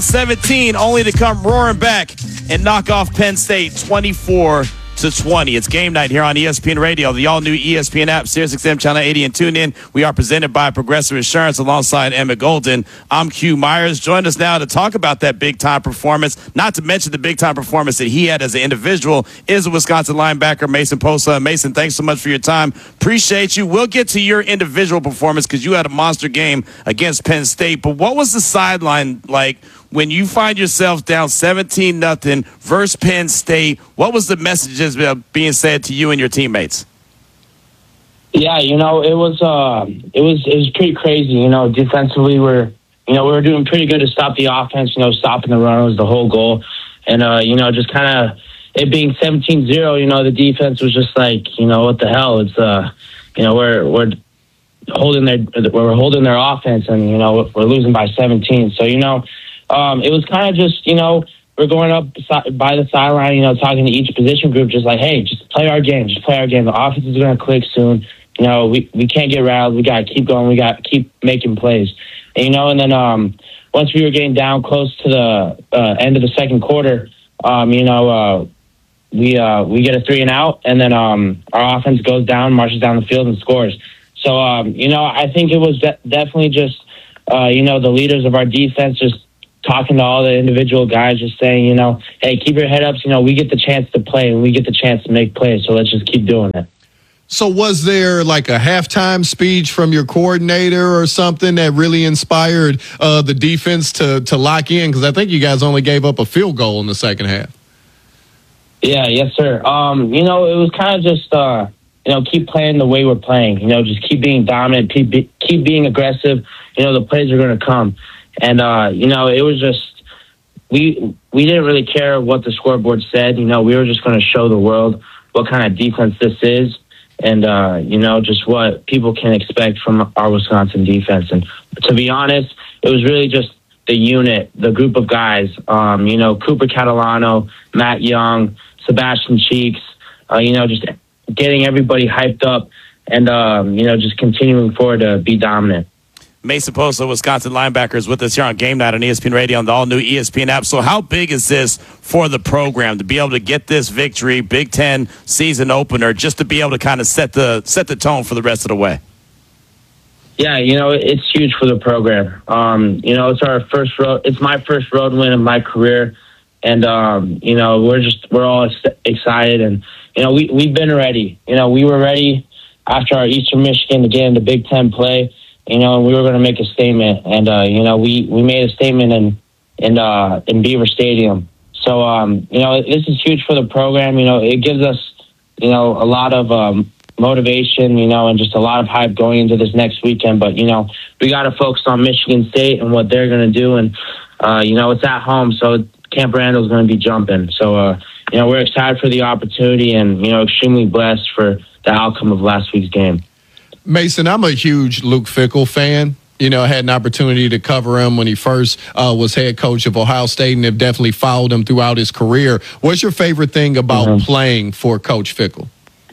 17, only to come roaring back and knock off Penn State 24-20. It's game night here on ESPN Radio, the all-new ESPN app, SiriusXM Channel 80, and tune in. We are presented by Progressive Insurance alongside Emmett Golden. I'm Q Myers. Join us now to talk about that big-time performance, not to mention the big-time performance that he had as an individual, is a Wisconsin linebacker, Mason Posa. Mason, thanks so much for your time. Appreciate you. We'll get to your individual performance because you had a monster game against Penn State. But what was the sideline like when you find yourself down 17-0 versus Penn State? What was the messages being said to you and your teammates? Yeah, it was pretty crazy. Defensively, we were doing pretty good to stop the offense. Stopping the run was the whole goal, and just kind of it being 17-0. The defense was just like, what the hell? It's we're holding their offense, and we're losing by 17. So it was kind of just, we're going up by the sideline, talking to each position group, just like, hey, just play our game. Just play our game. The offense is going to click soon. We can't get rattled. We got to keep going. We got to keep making plays. And then once we were getting down close to the end of the second quarter, we get a 3-and-out, and then our offense goes down, marches down the field, and scores. So, I think it was definitely just, the leaders of our defense just talking to all the individual guys, just saying, hey, keep your head up. We get the chance to play and we get the chance to make plays. So let's just keep doing it. So was there like a halftime speech from your coordinator or something that really inspired the defense to lock in? Because I think you guys only gave up a field goal in the second half. Yeah, yes, sir. It was kind of just, keep playing the way we're playing. Just keep being dominant, keep being aggressive. The plays are going to come. And, it was just, we didn't really care what the scoreboard said. We were just going to show the world what kind of defense this is and, just what people can expect from our Wisconsin defense. And to be honest, it was really just the unit, the group of guys, Cooper Catalano, Matt Young, Sebastian Cheeks, just getting everybody hyped up and, just continuing forward to be dominant. Mason Posa, Wisconsin linebacker, is with us here on Game Night on ESPN Radio on the all-new ESPN app. So how big is this for the program to be able to get this victory, Big Ten season opener, just to be able to kind of set the tone for the rest of the way? Yeah, it's huge for the program. It's our first road. It's my first road win of my career, and we're all excited, and we've been ready. We were ready after our Eastern Michigan to get into Big Ten play. And we were going to make a statement, and we made a statement in Beaver Stadium. So this is huge for the program. It gives us a lot of motivation, and just a lot of hype going into this next weekend. But we got to focus on Michigan State and what they're going to do, and it's at home, so Camp Randall's going to be jumping. So we're excited for the opportunity, and extremely blessed for the outcome of last week's game. Mason, I'm a huge Luke Fickell fan. I had an opportunity to cover him when he first was head coach of Ohio State, and have definitely followed him throughout his career. What's your favorite thing about playing for Coach Fickell?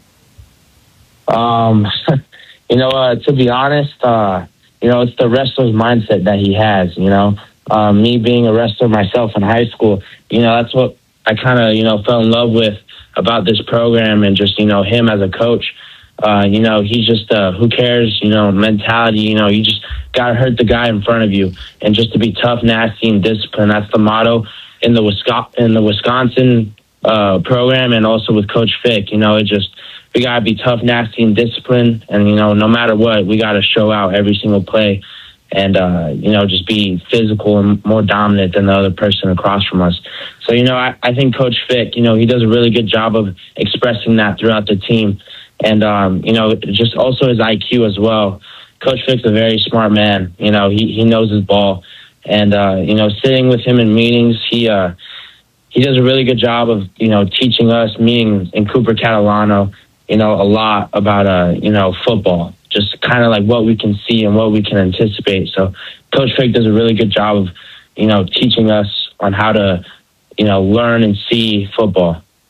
To be honest, it's the wrestler's mindset that he has. Me being a wrestler myself in high school, that's what I kind of, fell in love with about this program, and just, him as a coach. He's just who cares, mentality. You just got to hurt the guy in front of you, and just to be tough, nasty, and disciplined. That's the motto in the Wisconsin program, and also with Coach Fick. We got to be tough, nasty, and disciplined, and no matter what, we got to show out every single play, and just be physical and more dominant than the other person across from us. So I think Coach Fick, he does a really good job of expressing that throughout the team. And, just also his IQ as well. Coach Fick's a very smart man. He knows his ball. And, sitting with him in meetings, he does a really good job of, teaching us, me and Cooper Catalano, a lot about, football, just kind of like what we can see and what we can anticipate. So Coach Fick does a really good job of, teaching us on how to, learn and see football.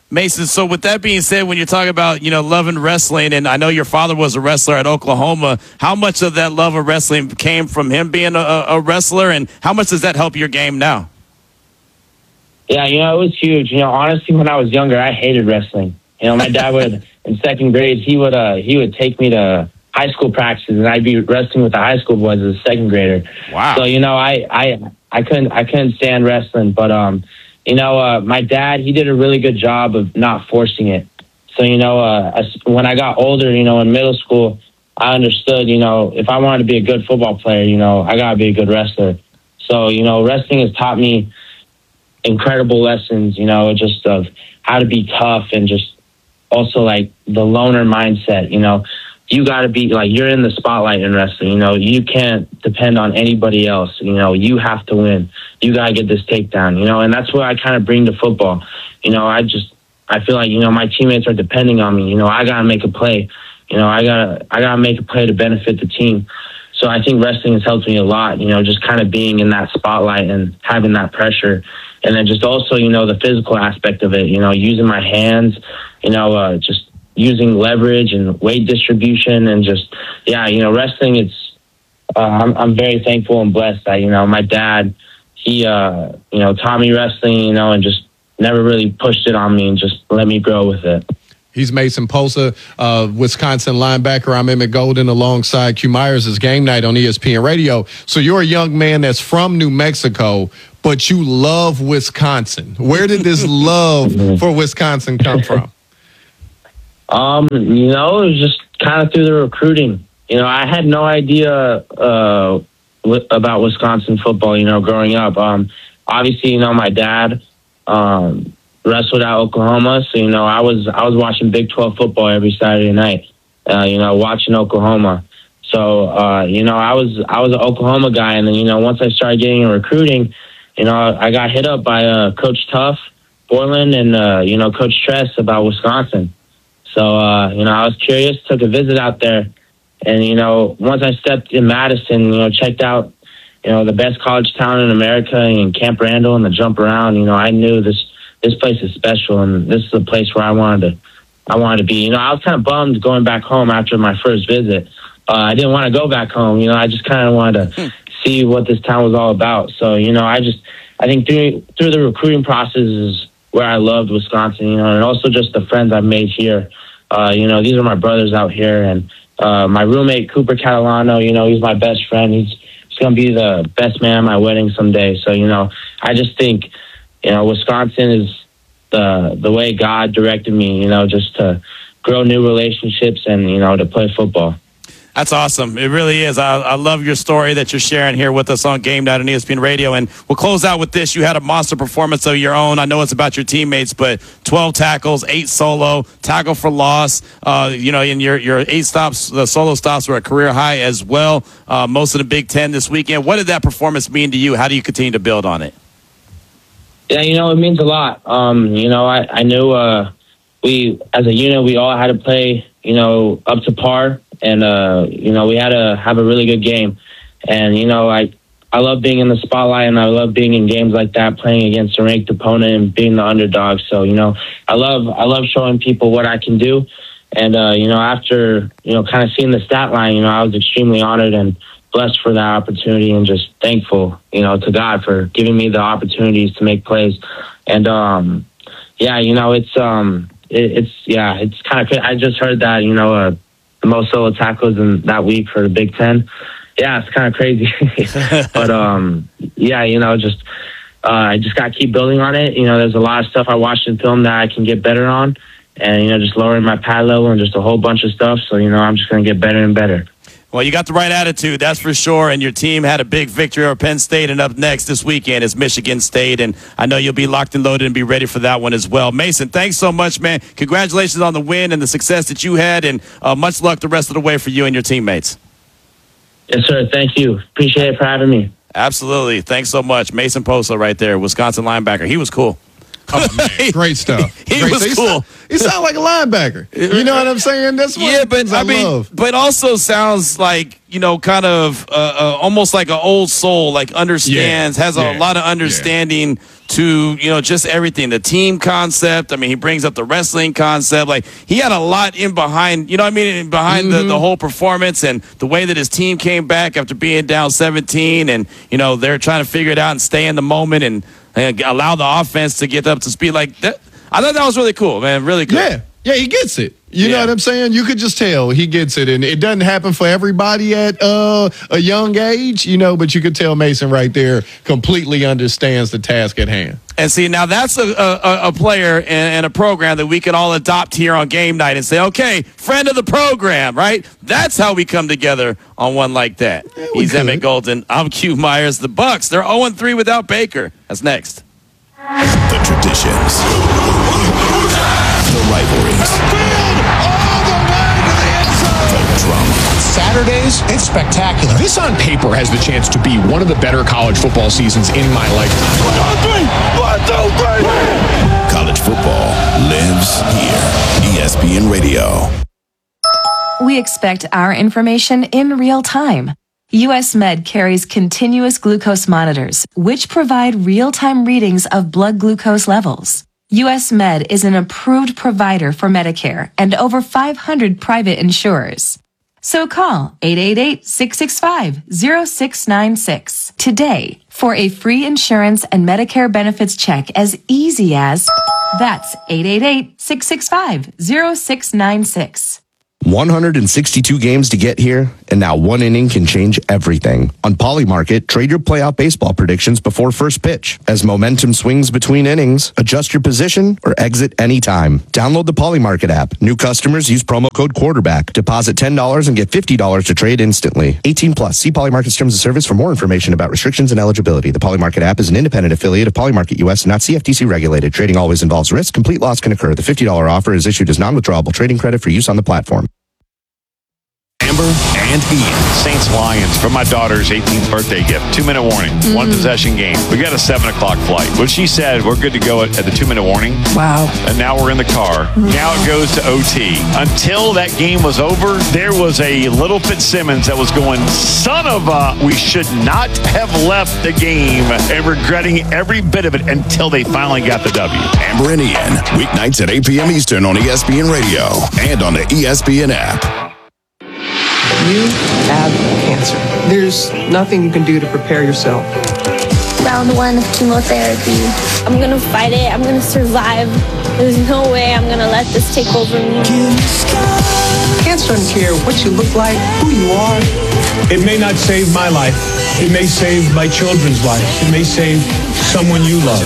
Mason, so with that being said, when you're talking about, loving wrestling, and I know your father was a wrestler at Oklahoma, how much of that love of wrestling came from him being a wrestler, and how much does that help your game now? Yeah, it was huge. Honestly, when I was younger, I hated wrestling. My dad would, in second grade, he would take me to high school practices, and I'd be wrestling with the high school boys as a second grader. Wow. So, I couldn't stand wrestling, but, my dad, he did a really good job of not forcing it. So, when I got older, in middle school, I understood, if I wanted to be a good football player, I got to be a good wrestler. So, wrestling has taught me incredible lessons, just of how to be tough, and just also like the loner mindset. You got to be like, you're in the spotlight in wrestling. You can't depend on anybody else. You have to win. You got to get this takedown, and that's what I kind of bring to football. I feel like, my teammates are depending on me. I got to make a play. I gotta make a play to benefit the team. So I think wrestling has helped me a lot, just kind of being in that spotlight and having that pressure. And then just also, the physical aspect of it, using my hands, just using leverage and weight distribution, and just, wrestling, it's, I'm very thankful and blessed that, my dad, he, taught me wrestling, and just never really pushed it on me and just let me grow with it. He's Mason Posa, Wisconsin linebacker. I'm Emmett Golden alongside Q Myers. It's Game Night on ESPN Radio. So you're a young man that's from New Mexico, but you love Wisconsin. Where did this love for Wisconsin come from? It was just kind of through the recruiting. I had no idea about Wisconsin football, growing up. Obviously, my dad wrestled at Oklahoma, so I was watching Big 12 football every Saturday night. Watching Oklahoma. So I was an Oklahoma guy, and then once I started getting in recruiting, I got hit up by Coach Tuff, Borland, and Coach Tress about Wisconsin. So I was curious, took a visit out there, and once I stepped in Madison, checked out the best college town in America, and Camp Randall and the jump around. I knew this place is special, and this is a place where I wanted to be. I was kind of bummed going back home after my first visit. I didn't want to go back home. I just kind of wanted to see what this town was all about. So, I think through the recruiting process is where I loved Wisconsin, and also just the friends I've made here. These are my brothers out here, and my roommate, Cooper Catalano, he's my best friend. He's going to be the best man at my wedding someday. So, I just think, Wisconsin is the way God directed me, just to grow new relationships and, to play football. That's awesome. It really is. I love your story that you're sharing here with us on Game Night on ESPN Radio. And we'll close out with this. You had a monster performance of your own. I know it's about your teammates, but 12 tackles, 8 solo, tackle for loss. And your 8 stops, the solo stops were a career high as well. Most of the Big Ten this weekend. What did that performance mean to you? How do you continue to build on it? Yeah, it means a lot. I knew we, as a unit, we all had to play, up to par. And, we had to have a really good game. And, I love being in the spotlight, and I love being in games like that, playing against a ranked opponent and being the underdog. So, I love showing people what I can do. And, after, kind of seeing the stat line, I was extremely honored and blessed for that opportunity, and just thankful, to God for giving me the opportunities to make plays. And, it's kind of, I just heard that, the most solo tackles in that week for the Big Ten. Yeah, it's kind of crazy. But, I just got to keep building on it. There's a lot of stuff I watched in film that I can get better on, and, just lowering my pad level and just a whole bunch of stuff. So, I'm just going to get better and better. Well, you got the right attitude, that's for sure, and your team had a big victory over Penn State, and up next this weekend is Michigan State, and I know you'll be locked and loaded and be ready for that one as well. Mason, thanks so much, man. Congratulations on the win and the success that you had, and much luck the rest of the way for you and your teammates. Yes, sir. Thank you. Appreciate it for having me. Absolutely. Thanks so much. Mason Posa right there, Wisconsin linebacker. He was cool. Oh, man. Great stuff. He was cool. He sounds like a linebacker. You know what I'm saying? That's what I love. But also sounds like kind of almost like an old soul, like understands, has a lot of understanding to, just everything. The team concept. I mean, he brings up the wrestling concept. Like, he had a lot in behind, behind the whole performance and the way that his team came back after being down 17 and, they're trying to figure it out and stay in the moment and allow the offense to get up to speed. Like that. I thought that was really cool, man. Really cool. Yeah, he gets it. You know what I'm saying? You could just tell he gets it. And it doesn't happen for everybody at a young age, but you could tell Mason right there completely understands the task at hand. And see, now that's a player and a program that we can all adopt here on game night and say, okay, friend of the program, right? That's how we come together on one like that. He's Emmett Golden. I'm Q Myers. The Bucks, they're 0-3 without Baker. That's next. The traditions. The rivalries. The drama. Saturdays, it's spectacular. This on paper has the chance to be one of the better college football seasons in my lifetime. 1, 2, 3. College football lives here. ESPN Radio. We expect our information in real time. US Med carries continuous glucose monitors, which provide real-time readings of blood glucose levels. US Med is an approved provider for Medicare and over 500 private insurers. So call 888-665-0696 today for a free insurance and Medicare benefits check as easy as, that's 888-665-0696. 162 games to get here, and now one inning can change everything. On Polymarket, trade your playoff baseball predictions before first pitch. As momentum swings between innings, adjust your position or exit anytime. Download the Polymarket app. New customers use promo code QUARTERBACK. Deposit $10 and get $50 to trade instantly. 18 plus. See Polymarket's terms of service for more information about restrictions and eligibility. The Polymarket app is an independent affiliate of Polymarket US, not CFTC regulated. Trading always involves risk. Complete loss can occur. The $50 offer is issued as non-withdrawable trading credit for use on the platform. Amber and Ian. Saints Lions for my daughter's 18th birthday gift. 2-minute warning. One possession game. We got a 7 o'clock flight. Well, she said we're good to go at the 2-minute warning. Wow. And now we're in the car. Now it goes to OT. Until that game was over, there was a little Fitzsimmons that was going, son of a, we should not have left the game, and regretting every bit of it until they finally got the W. Amber and Ian. Weeknights at 8 p.m. Eastern on ESPN Radio and on the ESPN app. You have cancer. There's nothing you can do to prepare yourself. Round 1 of chemotherapy. I'm gonna fight it. I'm gonna survive. There's no way I'm gonna let this take over me. Cancer doesn't care what you look like, who you are. It may not save my life. It may save my children's lives. It may save someone you love.